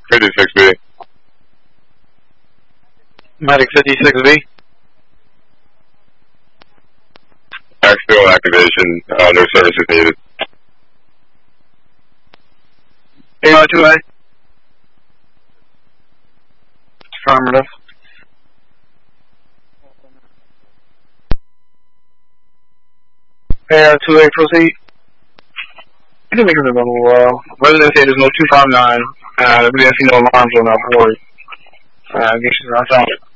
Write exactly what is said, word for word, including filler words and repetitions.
fifty-six B. Medic fifty-six B. Axial activation, uh, no services needed. A R two A. Affirmative. A R two A, proceed. You can make it a little while. Resident say there's no two five nine. Uh, we didn't see no alarms on that board. Uh, I guess she's not found it.